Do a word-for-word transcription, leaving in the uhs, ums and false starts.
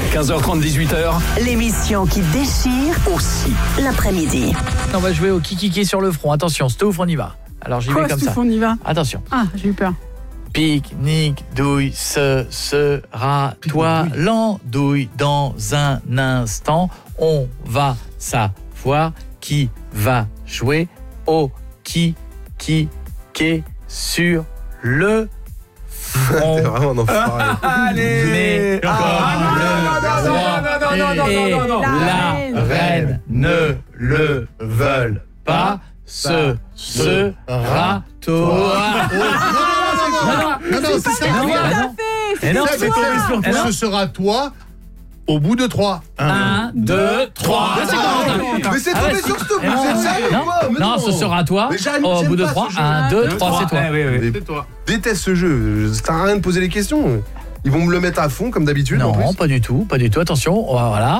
quinze heures trente, dix-huit heures. L'émission qui déchire Aussi. l'après-midi. On va jouer au kiki sur le front. Attention, Stouff, on y va. Alors j'y vais Quoi, comme ça. Stouff, on y va. Attention. Ah, j'ai eu peur. Pique-nique, douille, ce sera toi l'andouille. Dans un instant, on va savoir qui va jouer au qui qui qui sur le front. T'es vraiment un enfoiré. Mais comme le roi et la reine ne le veulent pas, ce sera toi. Non, non, c'est ça. Non, Non, non. Et non, ça, c'est c'est tombé toi. sur toi. Ce sera toi au bout de trois. un, deux, trois. Ah, C'est Corentin. mais c'est Ah tombé ouais, sur si. Stouff, Eh vous non, êtes sérieux ou non, quoi? Mais non, ce sera toi. Mais j'aime- Au j'aime bout de pas trois. ce jeu. un, deux, trois, c'est toi. Mais C'est toi. déteste ce jeu. Ça sert à rien de poser les questions. Ils vont me le mettre à fond comme d'habitude en Non, plus. pas du tout, pas du tout. Attention, voilà.